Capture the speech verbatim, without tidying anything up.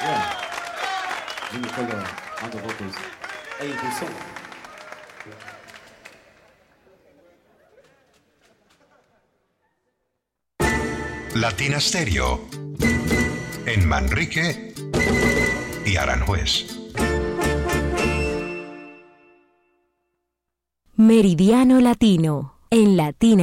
Yeah. Jimmy Fuller on the vocals. Hey, good song. Latina Stereo en Manrique y Aranjuez. Meridiano Latino en Latina